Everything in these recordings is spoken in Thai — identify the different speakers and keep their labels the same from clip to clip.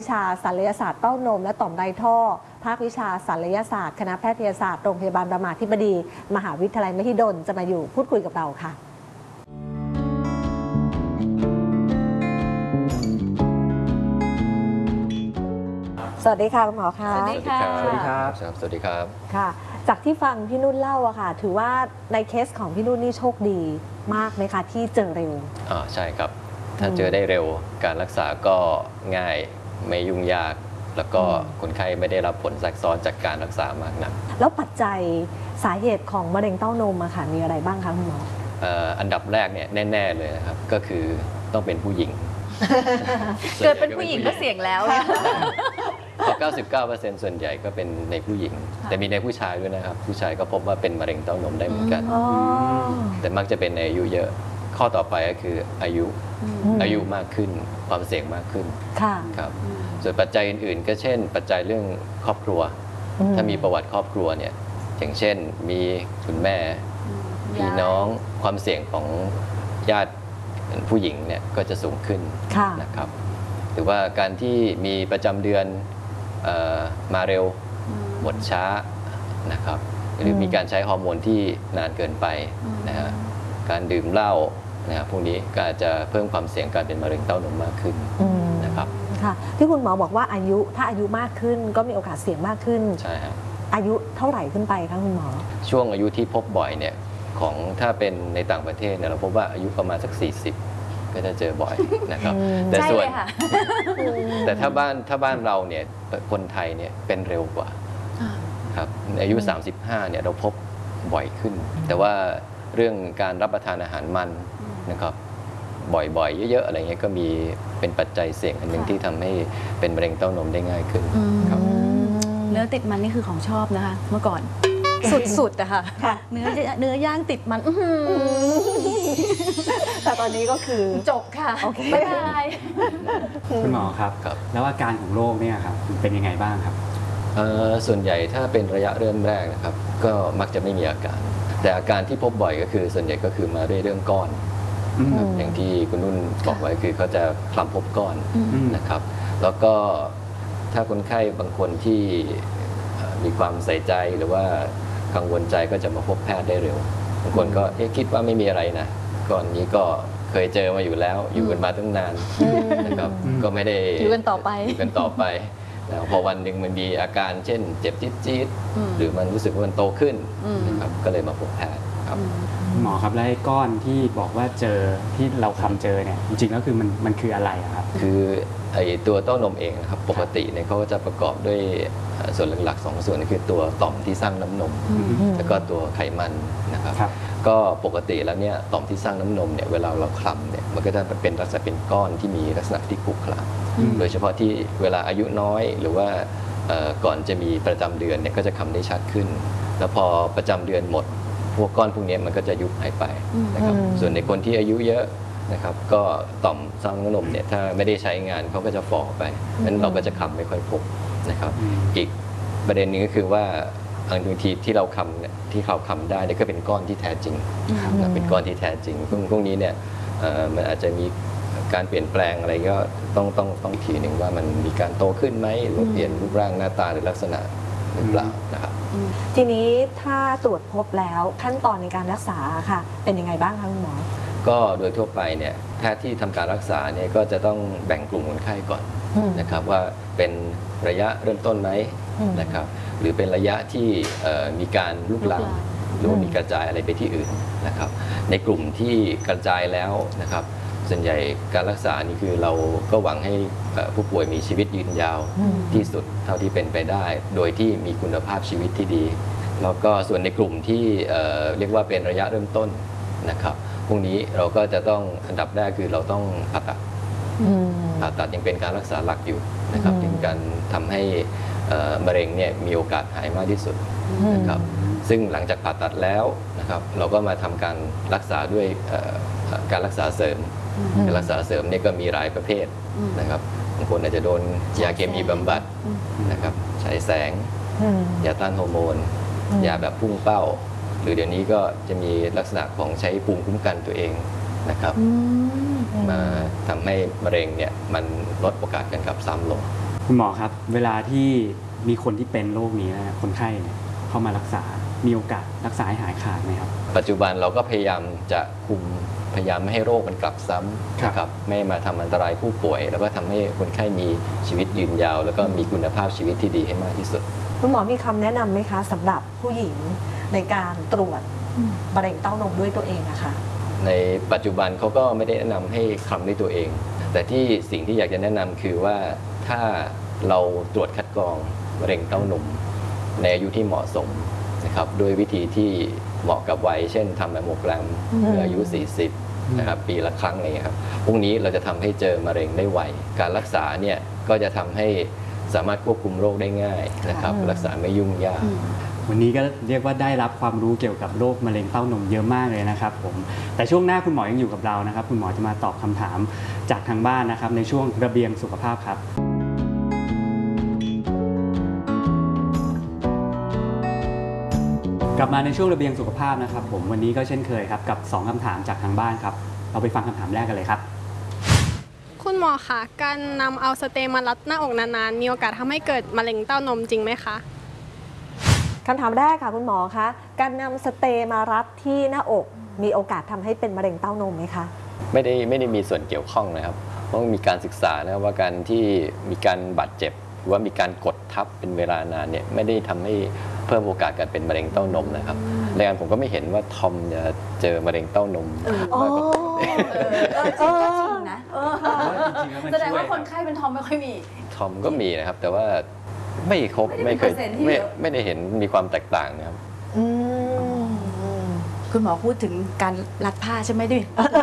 Speaker 1: ชาศัลยศาสตร์เต้านมและต่อมไรท่อภาควิชาศัลยศาสตร์คณะแพทยศาสตร์โรงพยาบาลรามาธิบดีมหาวิทยาลัยมหิดลจะมาอยู่พูดคุยกับเราค่ะสวัสดีค่ะคุณหมอค่ะ
Speaker 2: สวัสดีค่ะ
Speaker 3: สวัสดีครับ
Speaker 2: สวัสดีครับ
Speaker 1: ค่ะจากที่ฟังพี่นุ่นเล่าอะค่ะถือว่าในเคสของพี่นุ่นนี่โชคดีมากไหมคะที่เจอเร็ว
Speaker 2: ใช่ครับถ้าเจอได้เร็วการรักษาก็ง่ายไม่ยุ่งยากแล้วก็คนไข้ไม่ได้รับผลแทรกซ้อนจากการรักษามากนัก
Speaker 1: แล้วปัจจัยสาเหตุของมะเร็งเต้านมอะค่ะมีอะไรบ้างคะคุณหมอ
Speaker 2: อันดับแรกเนี่ยแน่ๆเลยนะครับก็คือต้องเป็นผู้หญิง
Speaker 3: เกิดเป็นผู้หญิงก็เสี่ยงแล้ว
Speaker 2: เพราะ 99% ส่วนใหญ่ก็เป็นในผู้หญิงแต่มีในผู้ชายด้วยนะครับผู้ชายก็พบว่าเป็นมะเร็งเต้านมได้เหมือนกันแต่มักจะเป็นในอายุเยอะข้อต่อไปก็คืออายุมากขึ้นความเสี่ยงมากขึ้นครับส่วนปัจจัยอื่นๆก็เช่นปัจจัยเรื่องครอบครัวถ้ามีประวัติครอบครัวเนี่ยอย่างเช่นมีคุณแม่พี่น้องความเสี่ยงของญาติผู้หญิงเนี่ยก็จะสูงขึ้นนะครับหรือว่าการที่มีประจำเดือนมาเร็วหมดช้านะครับหรือมีการใช้ฮอร์โมนที่นานเกินไปนะฮะการดื่มเหล้านะครับพวกนี้ก็จะเพิ่มความเสี่ยงการเป็นมะเร็งเต้านมมากขึ้นนะครับ
Speaker 1: ค่ะที่คุณหมอบอกว่าถ้าอายุมากขึ้นก็มีโอกาสเสี่ยงมากขึ้น
Speaker 2: ใช่ครับ
Speaker 1: อายุเท่าไหร่ขึ้นไปคะคุณหมอ
Speaker 2: ช่วงอายุที่พบบ่อยเนี่ยของถ้าเป็นในต่างประเทศเนี่ยเราพบว่าอายุประมาณสัก40ก็จะเจอบ่อยนะครับแต่ส่วนแต่ถ้าบ้านเราเนี่ยคนไทยเนี่ยเป็นเร็วกว่าครับอายุ35เนี่ยเราพบบ่อยขึ้นแต่ว่าเรื่องการรับประทานอาหารมันนะครับบ่อยๆเยอะๆอะไรเงี้ยก็มีเป็นปัจจัยเสี่ยงอันหนึ่งที่ทำให้เป็นมะเร็งเต้านมได้ง่ายขึ้นครับ
Speaker 3: เนื้อติดมันนี่คือของชอบนะคะเมื่อก่อนสุดๆอะค่ะเนื้อย่างติดมัน
Speaker 1: แต่ตอนนี้ก็คือ
Speaker 3: จบค่ะบ๊ายบาย
Speaker 4: คุณหมอครับแล้วอาการของโรคเนี่ยครับเป็นยังไงบ้างครับ
Speaker 2: ส่วนใหญ่ถ้าเป็นระยะเริ่มแรกนะครับก็มักจะไม่มีอาการแต่อาการที่พบบ่อยก็คือส่วนใหญ่ก็คือมาด้วยเรื่องก้อนอย่างที่คุณนุ่นบอกไว้คือเขาจะคลำพบก้อนนะครับแล้วก็ถ้าคนไข้บางคนที่มีความใส่ใจหรือว่ากังวลใจก็จะมาพบแพทย์ได้เร็วบางคนก็คิดว่าไม่มีอะไรนะก่อนนี้ก็เคยเจอมาอยู่แล้วอยู่กันมาตั้งนานนะครับก็ไม่ได้
Speaker 3: อยู่กันต่อไป
Speaker 2: แล้วพอวันหนึ่งมันมีอาการเช่นเจ็บจี๊ดหรือมันรู้สึกว่ามันโตขึ้นนะครับก็เลยมาพบแพทย์ครับ
Speaker 4: หมอครับแล้วไอ้ก้อนที่บอกว่าเจอที่เราคำเจอเนี่ยจริงๆแล้วคือมันคืออะไรครับ
Speaker 2: คือไอ้ตัวเต้านมเองนะครับปกติเนี่ยเขาก็จะประกอบด้วยส่วนหลักๆ2ส่วนคือตัวต่อมที่สร้างน้ำนมแล้วก็ตัวไขมันนะครับก็ปกติแล้วเนี่ยต่อมที่สร้างน้ำนมเนี่ยเวลาเราคลำเนี่ยมันก็จะเป็นลักษณะเป็นก้อนที่มีลักษณะที่ขรุขระโดยเฉพาะที่เวลาอายุน้อยหรือว่าก่อนจะมีประจำเดือนเนี่ยก็จะคลำได้ชัดขึ้นแล้วพอประจำเดือนหมดพวกก้อนพวกนี้มันก็จะยุบหายไปนะครับส่วนในคนที่อายุเยอะนะครับก็ต่อมสร้างน้ำนมเนี่ยถ้าไม่ได้ใช้งานเขาก็จะฝ่อไปนั้นเราก็จะคลำไม่ค่อยพบนะครับอีกประเด็นนึงก็คือว่าบางทีที่เราคำเนี่ยที่เขาคำได้เนี่ยก็เป็นก้อนที่แท้จริงเป็นก้อนที่แท้จริงพวกนี้เนี่ยมันอาจจะมีการเปลี่ยนแปลงอะไรก็ต้องทีหนึ่งว่ามันมีการโตขึ้นไหมหรือเปลี่ยนรูปร่างหน้าตาหรือลักษณะหรือเปล่านะครับ
Speaker 1: ทีนี้ถ้าตรวจพบแล้วขั้นตอนในการรักษาค่ะเป็นยังไงบ้างคะคุณหมอ
Speaker 2: ก็โดยทั่วไปเนี่ยแพทย์ที่ทำการรักษาเนี่ยก็จะต้องแบ่งกลุ่มคนไข้ก่อนนะครับว่าเป็นระยะเริ่มต้นไหมนะครับหรือเป็นระยะที่มีการลุกลามหรือมีกระจายอะไรไปที่อื่นนะครับในกลุ่มที่กระจายแล้วนะครับส่วนใหญ่การรักษานี่คือเราก็หวังให้ผู้ป่วยมีชีวิตยืนยาวที่สุดเท่าที่เป็นไปได้โดยที่มีคุณภาพชีวิตที่ดีแล้วก็ส่วนในกลุ่มที่เรียกว่าเป็นระยะเริ่มต้นนะครับพวกนี้เราก็จะต้องอันดับแรกคือเราต้องผ่าตัดยังเป็นการรักษาหลักอยู่นะครับเป็นการทำให้มะเร็งเนี่ยมีโอกาสหายมากที่สุดนะครับซึ่งหลังจากผ่าตัดแล้วนะครับเราก็มาทำการรักษาด้วยการรักษาเสริมการรักษาเสริมเนี่ยก็มีหลายประเภทนะครับบางคนอาจจะโดนยาเคมีบำบัดนะครับฉายแสงยาต้านฮอร์โมนยาแบบพุ่งเป้าหรือเดี๋ยวนี้ก็จะมีลักษณะของใช้ภูมิคุ้มกันตัวเองนะครับมาทำให้มะเร็งเนี่ยมันลดโอกาสการกลับซ้ำลง
Speaker 4: คุณหมอครับเวลาที่มีคนที่เป็นโรคนี้นะคนไข้เนี่ยเข้ามารักษามีโอกาสรักษาให้หายขาดไหมครับ
Speaker 2: ปัจจุบันเราก็พยายามจะคุมพยายามไม่ให้โรคมันกลับซ้ำ
Speaker 4: ครับ
Speaker 2: นะครับไม่มาทำอันตรายผู้ป่วย แล้วก็ทำให้คนไข้มีชีวิตยืนยาว แล้วก็มีคุณภาพชีวิตที่ดีให้มากที่สุด
Speaker 1: คุณหมอมีคำแนะนำไหมคะสำหรับผู้หญิงในการตรวจมะเร็งเต้านมด้วยตัวเองอะค่ะ
Speaker 2: ในปัจจุบันเขาก็ไม่ได้แนะนำให้คลำด้วยตัวเอง แต่ที่สิ่งที่อยากจะแนะนำคือว่าถ้าเราตรวจคัดกรองมะเร็งเต้านมในอายุที่เหมาะสมนะครับด้วยวิธีที่เหมาะกับวัยเช่นทำแมมโมแกรมเมื่ออายุ 40 นะครับปีละครั้งอะไรอย่างเงี้ยครับพวกนี้เราจะทำให้เจอมะเร็งได้ไวการรักษาเนี่ยก็จะทำให้สามารถควบคุมโรคได้ง่ายนะครับรักษาไม่ยุ่งยาก
Speaker 4: วันนี้ก็เรียกว่าได้รับความรู้เกี่ยวกับโรคมะเร็งเต้านมเยอะมากเลยนะครับผมแต่ช่วงหน้าคุณหมอยังอยู่กับเรานะครับคุณหมอจะมาตอบคำถามจากทางบ้านนะครับในช่วงระเบียงสุขภาพครับกลับมาในช่วงระเบียงสุขภาพนะครับผมวันนี้ก็เช่นเคยครับกับ2คำถามจากทางบ้านครับเราไปฟังคำถามแรกกันเลยครับ
Speaker 5: คุณหมอคะการนำเอาสเตย์มารัดหน้าอกนานๆมีโอกาสทำให้เกิดมะเร็งเต้านมจริงไหมคะ
Speaker 1: คำถามแรกค่ะคุณหมอคะการนำสเตย์มารัดที่หน้าอกมีโอกาสทำให้เป็นมะเร็งเต้านมไหมคะ
Speaker 2: ไม่ได้มีส่วนเกี่ยวข้องนะครับเพราะมีการศึกษานะครับว่าการที่มีการบาดเจ็บหรือว่ามีการกดทับเป็นเวลานานเนี่ยไม่ได้ทำให้เพิ่มโอกาสการเป็นมะเร็งเต้านมนะครับรายการผมก็ไม่เห็นว่าทอมจะเจอมะเร็งเต้านมมากกว่าผม
Speaker 3: จริงนะแสดงว่าคนไข้เป็นทอมไม่ค่อยมี
Speaker 2: ทอมก็มีนะครับ แต่ว่าไม่ครบ
Speaker 3: ไม่
Speaker 2: ไม่
Speaker 3: ได้
Speaker 2: เค
Speaker 3: เป็น
Speaker 2: ย
Speaker 3: เปอร์เซ็นต์ที่
Speaker 2: ไม่
Speaker 3: เยอะ
Speaker 2: ไม่ได้เห็นมีความแตกต่างนะครับ
Speaker 1: อืม
Speaker 3: คุณหมอพูดถึงการรัดผ้าใช่ไหมดิ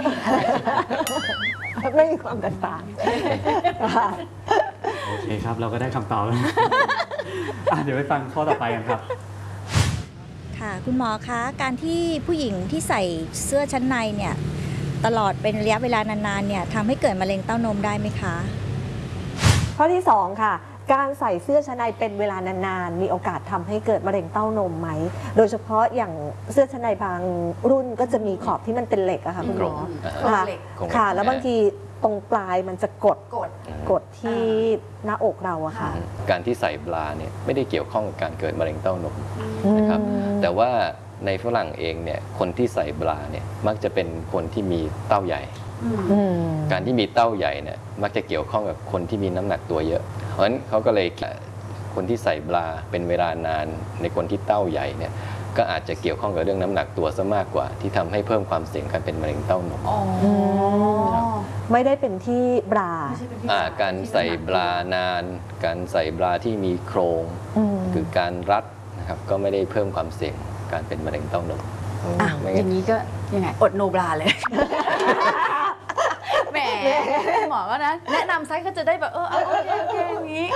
Speaker 1: ไม่มีความแตกต่างค่ะ
Speaker 4: โอเคครับเราก็ได้คำตอบแล้ว เดี๋ยวไปฟังข้อต่อไปกันครับ
Speaker 6: ค่ะคุณหมอคะการที่ผู้หญิงที่ใส่เสื้อชั้นในเนี่ยตลอดเป็นระยะเวลานานๆเนี่ยทำให้เกิดมะเร็งเต้านมได้ไหมคะ
Speaker 1: ข้อที่2ค่ะการใส่เสื้อชั้นในเป็นเวลานานๆมีโอกาสทำให้เกิดมะเร็งเต้านมไหมโดยเฉพาะอย่างเสื้อชั้นในบางรุ่นก็จะมีขอบที่มันเป็นเหล็กอะค่ะคุณหมอ ค่ะ
Speaker 3: เหล็ก
Speaker 1: ค่ะ แล้วบางทีตรงปลายมันจะกด
Speaker 3: กด
Speaker 1: ที่หน้าอกเราอะค่ะ
Speaker 2: การที่ใส่บราเนี่ยไม่ได้เกี่ยวข้องกับการเกิดมะเร็งเต้านมนะครับแต่ว่าในฝรั่งเองเนี่ยคนที่ใส่บราเนี่ยมักจะเป็นคนที่มีเต้าใหญ่ การที่มีเต้าใหญ่เนี่ยมักจะเกี่ยวข้องกับคนที่มีน้ำหนักตัวเยอะ เพราะฉะนั้นเขาก็เลยคนที่ใส่บราเป็นเวลานานในคนที่เต้าใหญ่เนี่ยก็อาจจะเกี่ยวข้องกับเรื่องน้ำหนักตัวซะมากกว่า ที่ทำให้เพิ่มความเสี่ยงการเป็นมะเร็งเต้านม
Speaker 1: ไม่ได้เป็นที่บรา
Speaker 2: การใส่บรานาน การใส่บราที่มีโครง คือการรัดนะครับก็ไม่ได้เพิ่มความเสี่ยงการเป็นมะเร็งเต้านม
Speaker 3: อ้าวอย่างนี้ก็ยังไงอดโนบราเลย แหมหมอก็นะแนะนำไซส์ก็จะได้แบบโอเคอย่างนี้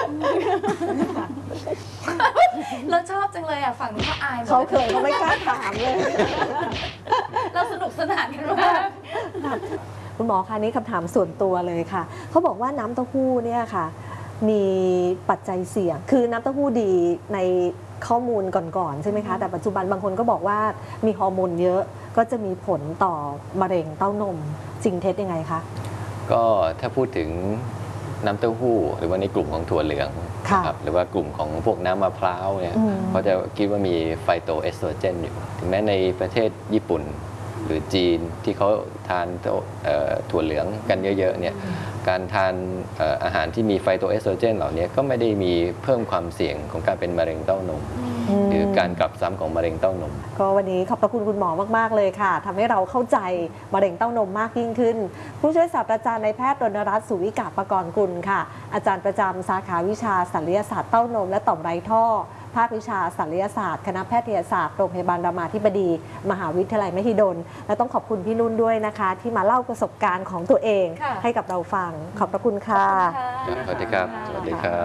Speaker 3: เราชอบจังเลยอ่ะฝั่งนี้เขาอายหมด
Speaker 1: เขาเคยเขาไม่กล้าถามเลย
Speaker 3: เราสนุกสนานกันมาก
Speaker 1: คุณหมอคะนี้คำถามส่วนตัวเลยค่ะเขาบอกว่าน้ำเต้าหู้เนี่ยค่ะ มีปัจจัยเสี่ยง คือน้ำเต้าหู้ดีในข้อมูลก่อนๆใช่ไหมคะแต่ปัจจุบันบางคนก็บอกว่ามีฮอร์โมนเยอะก็จะมีผลต่อมะเร็งเต้านมจริงเท็จยังไงคะ
Speaker 2: ก็ถ้าพูดถึงน้ำเต้าหู้หรือว่าในกลุ่มของถั่วเหลืองนะครับหรือว่ากลุ่มของพวกน้ำมะพร้าวเนี่ยเขาจะคิดว่ามีไฟโตเอสโตรเจนอยู่ถึงแม้ในประเทศญี่ปุ่นหรือจีนที่เขาทานถั่วเหลืองกันเยอะๆเนี่ยการทานอาหารที่มีไฟโตเอสโตรเจนเหล่านี้ก็ไม่ได้มีเพิ่มความเสี่ยงของการเป็นมะเร็งเต้านมหรือการกลับซ้ำของมะเร็งเต้านม
Speaker 1: ก็วันนี้ขอบพระคุณคุณหมอมากๆเลยค่ะทำให้เราเข้าใจมะเร็งเต้านมมากยิ่งขึ้น ผู้ช่วยศาสตราจารย์นายแพทย์รณรัตน์สุวิกาปกรณ์กุลค่ะอาจารย์ประจำสาขาวิชาศัลยศาสตร์เต้านมและต่อมไรท่อภาควิชาศัลยศาสตร์คณะแพทยศาสตร์โรงพยาบาลรามาธิบดีมหาวิทยาลัยมหิดลและต้องขอบคุณพี่นุ่นด้วยนะคะ ที่มาเล่าประสบการณ์ของตัวเองให้กับเราฟังขอบพระคุณค่ะ
Speaker 2: สวัสดีครับ สวัสดีครับ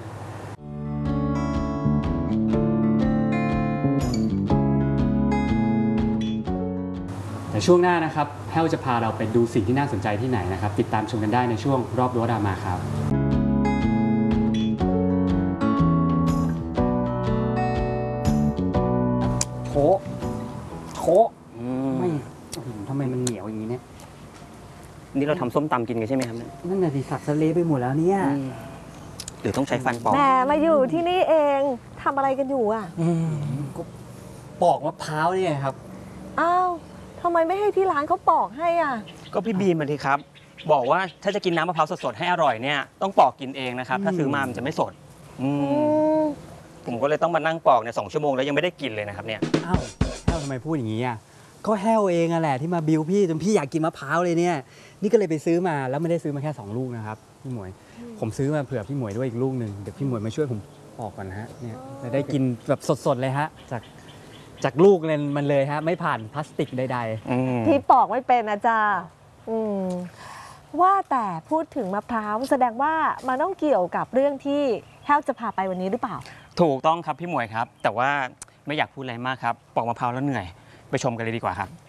Speaker 4: แต่ช่วงหน้านะครับแห้วจะพาเราไปดูสิ่งที่น่าสนใจที่ไหนนะครับติดตามชมกันได้ในช่วงรอบรั้วรามาครับโถไม่ทำไมมันเหนียวอย่างนี้เนี่ย
Speaker 7: นี่เราทำส้มตำกินกันใช่ไหมครับเนี่ย
Speaker 4: นั่นน่ะสิสับสะเละไปหมดแล้วเนี่ย
Speaker 7: หรือต้องใช้ฟันปอก
Speaker 1: แหมมาอยู่ที่นี่เองทำอะไรกันอยู่อ่ะ
Speaker 4: ก็ปอกมะพร้าวเนี่ยครับ
Speaker 1: อ้าวทำไมไม่ให้ที่ร้านเขาปอกให้อ่ะ
Speaker 7: ก็พี่บีมมาทีครับ บอกว่าถ้าจะกินน้ำมะพร้าวสดๆให้อร่อยเนี่ยต้องปอกกินเองนะครับ ถ้าซื้อมามันจะไม่สดผมก็เลยต้องมานั่งปอกเนี่ย2 ชั่วโมงแล้วยังไม่ได้กินเลยนะครับเนี่ย
Speaker 4: อ้าวแห้วทำไมพูดอย่างนี้อ่ะก็แห้วเองอะแหละที่มาบิวพี่จนพี่อยากกินมะพร้าวเลยเนี่ยนี่ก็เลยไปซื้อมาแล้วไม่ได้ซื้อมาแค่2 ลูกนะครับพี่หมวยผมซื้อมาเผื่อพี่หมวยด้วยอีกลูกหนึ่งเดี๋ยวพี่หมวยมาช่วยผมปอกก่อนนะฮะเนี่ยจะได้กินแบบสดๆเลยฮะจากลูกเลยมันเลยฮะไม่ผ่านพลาสติกใด
Speaker 1: พี่ปอกไม่เป็นนะจ๊ะว่าแต่พูดถึงมะพร้าวแสดงว่ามันต้องเกี่ยวกับเรื่องที่แห้วจะพาไปวันนี้หรือเปล่า
Speaker 7: ถูกต้องครับพี่หมวยครับ แต่ว่าไม่อยากพูดอะไรมากครับ ปอกมะพร้าวแล้วเหนื่อย ไปชมกันเลยดีกว่าครับ